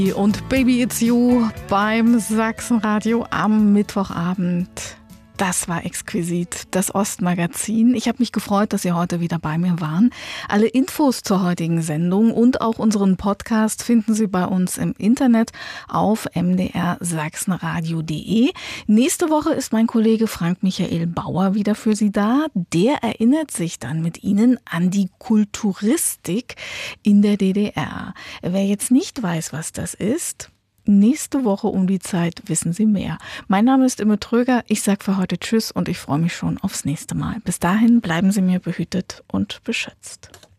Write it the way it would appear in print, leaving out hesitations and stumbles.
Und Baby It's You beim Sachsenradio am Mittwochabend. Das war exquisit, das Ostmagazin. Ich habe mich gefreut, dass Sie heute wieder bei mir waren. Alle Infos zur heutigen Sendung und auch unseren Podcast finden Sie bei uns im Internet auf mdrsachsenradio.de. Nächste Woche ist mein Kollege Frank Michael Bauer wieder für Sie da. Der erinnert sich dann mit Ihnen an die Kulturistik in der DDR. Wer jetzt nicht weiß, was das ist, nächste Woche um die Zeit wissen Sie mehr. Mein Name ist Imme Tröger. Ich sage für heute Tschüss und ich freue mich schon aufs nächste Mal. Bis dahin bleiben Sie mir behütet und beschützt.